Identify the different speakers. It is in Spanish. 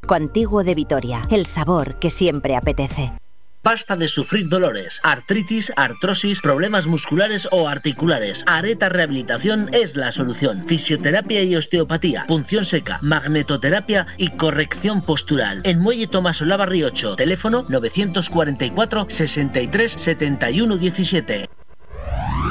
Speaker 1: Antiguo de Vitoria, el sabor que siempre apetece.
Speaker 2: Basta de sufrir dolores, artritis, artrosis, problemas musculares o articulares. Areta Rehabilitación es la solución. Fisioterapia y osteopatía, punción seca, magnetoterapia y corrección postural. En Muelle Tomás Olavarri 8, teléfono 944 63 71 17.